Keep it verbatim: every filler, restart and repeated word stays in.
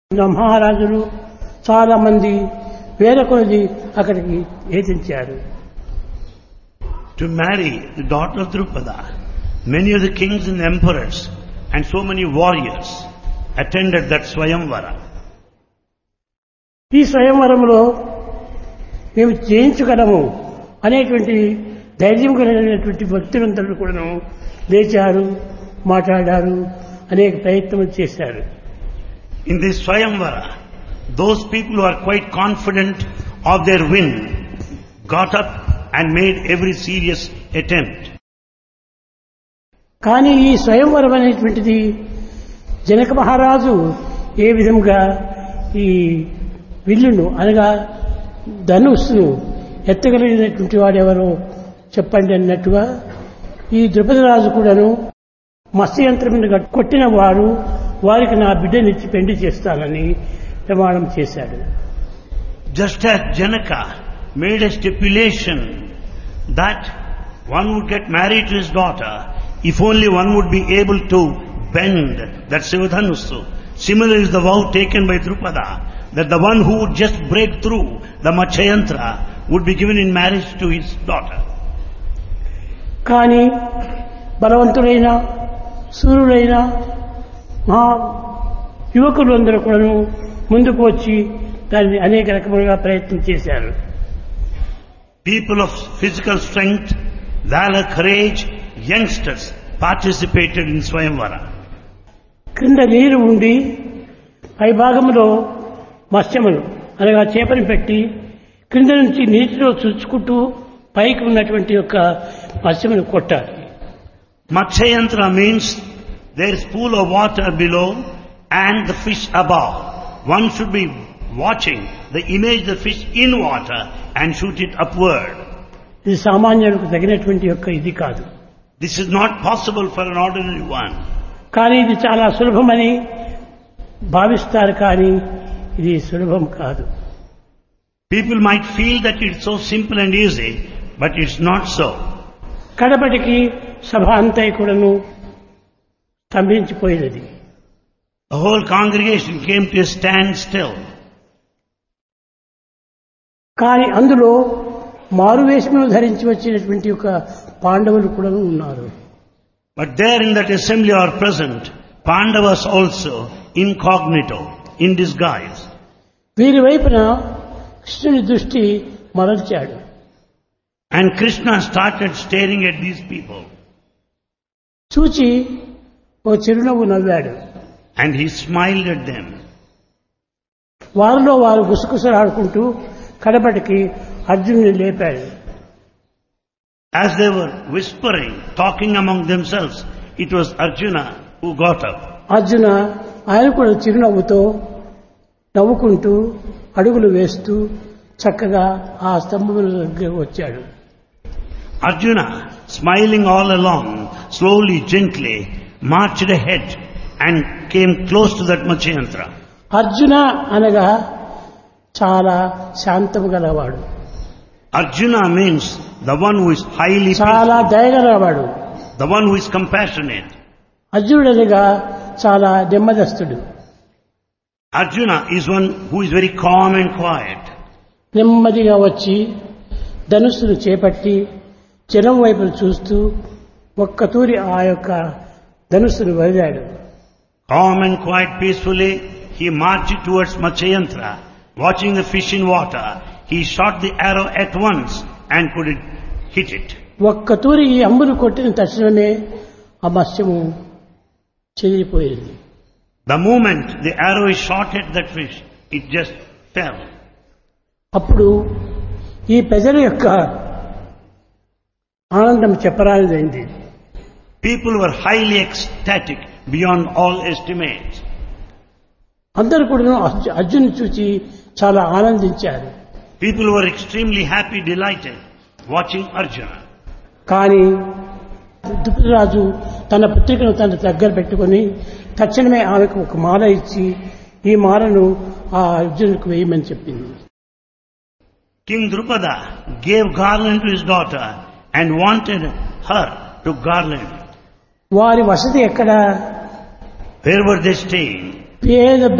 మహారాజులు చాలా మంది వేల కొలది అక్కడికి ఏతించారు. To marry the daughter of Drupada, many of the kings and emperors and so many warriors attended that Swayamvara. ఈ స్వయంవరంలో మేము జయించగలము అనేటువంటి ధైర్యం కలిగినటువంటి భక్తులందరూ కూడా లేచారు, మాట్లాడారు, అనేక ప్రయత్నాలు చేశారు. In this Swayamvara, those people who are quite confident of their win got up and made every serious attempt. కానీ ఈ స్వయంవరం అనేటువంటిది జనక మహారాజు ఏ విధంగా ఈ విల్లును అనగా ధనుస్సును ఎత్తగలిగినటువంటి వాడెవరో చెప్పండి అన్నట్టుగా ఈ ద్రుపదరాజు కూడాను మత్స్యయంత్రం మీద కొట్టిన వారు వారికి నా బిడ్డనిచ్చి పెండి చేస్తానని ప్రమాణం చేశాడు. Just as Janaka made a stipulation that one would get married to his daughter if only one would be able to bend that Sivadhanusu. Similar is the vow taken by Drupada that the one who would just break through the Matsyayantra would be given in marriage to his daughter. కానీ బలవంతుడైన సూర్యుడైన మా యువకులందరూ కూడా ముందుకు వచ్చి దాన్ని అనేక రకములుగా ప్రయత్నం చేశారు. People of physical strength, valor, courage, youngsters participated in Swayamvara. క్రింద నీరు ఉండి పై భాగంలో మత్స్యములు అనగా చేపని పెట్టి క్రింద నుంచి నీటిలో చుచ్చుకుంటూ పైకి ఉన్నటువంటి యొక్క మత్స్యమును కొట్టాలి. Matsyayantra means there is pool of water below and the fish above. One should be watching the image of the fish in water and shoot it upward. ఇది సామాన్యులకు తగినటువంటి యొక్క ఇది కాదు. This is not possible for an ordinary one. కానీ ఇది చాలా సులభమని భావిస్తారు, కానీ ఇది సులభం కాదు. People might feel that it's so simple and easy, but it's not so. కడపటికి సభ అంతా కూడాను స్తంభించిపోయినది. The whole congregation came to a standstill. కానీ అందులో మారువేషమును ధరించి వచ్చినటువంటి ఒక పాండవులు కూడా ఉన్నారు. But there in that assembly are present Pandavas also, incognito, in disguise. వీరి వైపున కృష్ణుని దృష్టి మరల్చాడు. And Krishna started staring at these people. చూచి ఓ చిరునవ్వు నవ్వాడు. And he smiled at them. వారిలో వారు గుసగుసలాడుకుంటూ కడపటికి అర్జునుని లేపాడు. As they were whispering, talking among themselves, it was Arjuna who got up. Arjuna ఆయన కూడా చిరునవ్వుతో నవ్వుకుంటూ అడుగులు వేస్తూ చక్కగా ఆ స్తంభముల దగ్గరకు వచ్చాడు. Arjuna, smiling all along, slowly, gently, marched ahead and came close to that Matsyayantra. Arjuna అనగా చాలా శాంతము గలవాడు. Arjuna means the one who is highly చాలా peaceful, దయగలవాడు. the one who is compassionate. అర్జునుడనగా చాలా నెమ్మదస్తుడు. Arjuna is one who is very calm and quiet. నెమ్మదిగా వచ్చి ధనుస్సును చేపట్టి జనం వైపును చూస్తూ ఒక్క తూరి ఆ యొక్క ధనుస్సును వదిలాడు. Calm and quiet, peacefully, he marched towards Matsyayantra. Watching the fish in water, he shot the arrow at once and could hit it. ఒక్క తూరి ఈ అంబును కొట్టిన తక్షణమే ఆ మత్స్యము చెదిరిపోయింది. The moment the arrow is shot at that fish, it just fell. అప్పుడు ఈ ప్రజల యొక్క ఆనందం చెప్పరానిదైంది. People were highly ecstatic beyond all estimates. అందరూ కూడా అర్జును చూచి చాలా ఆనందించారు. People were extremely happy, delighted, watching Arjuna. కానీ ద్రుపదరాజు తన పుత్రికను తన దగ్గర పెట్టుకొని తక్షణమే ఆమెకు ఒక మాల ఇచ్చి ఈ మాలను ఆ అర్జునుడికి వేయమని చెప్పింది. King Drupada gave garland to his daughter and wanted her to garland. వారి వసతి ఎక్కడ? Where were they staying? పేద